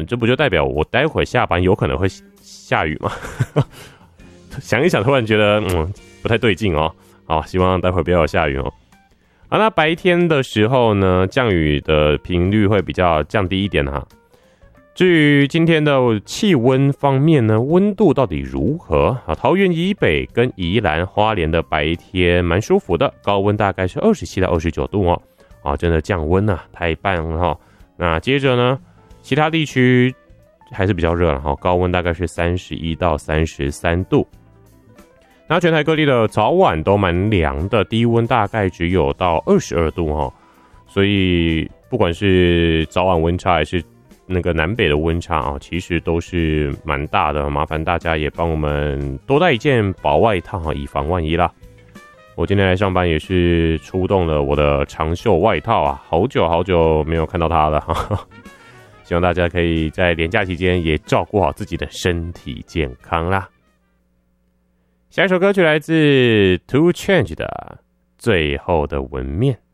这不就代表我待会下班有可能会下雨吗？想一想，突然觉得不太对劲哦。好，希望待会不要有下雨哦。好，那白天的时候呢，降雨的频率会比较降低一点哈。至于今天的气温方面呢，温度到底如何啊？桃园以北跟宜兰花莲的白天蛮舒服的，高温大概是27到29度哦。啊，真的降温啊，太棒了哈。那接着呢，其他地区还是比较热了哈，高温大概是31到33度。那全台各地的早晚都蛮凉的，低温大概只有到22度哈。所以不管是早晚温差还是那个南北的温差啊，其实都是蛮大的，麻烦大家也帮我们多带一件薄外套，以防万一啦。我今天来上班也是出动了我的长袖外套啊，好久没有看到它了哈。希望大家可以在连假期间也照顾好自己的身体健康啦。下一首歌曲来自 2 Chainz 的《最后的纹面》。